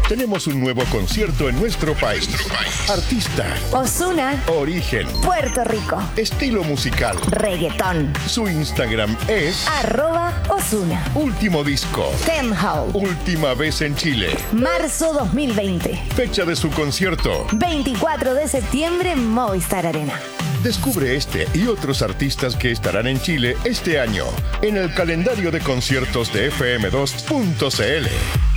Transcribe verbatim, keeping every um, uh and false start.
Tenemos un nuevo concierto en nuestro país. Artista. Ozuna. Origen. Puerto Rico. Estilo musical. Reggaetón. Su Instagram es Arroba Ozuna. Último disco. Temho. Última vez en Chile. Marzo dos mil veinte. Fecha de su concierto. veinticuatro de septiembre, Movistar Arena. Descubre este y otros artistas que estarán en Chile este año en el calendario de conciertos de F M dos punto C L.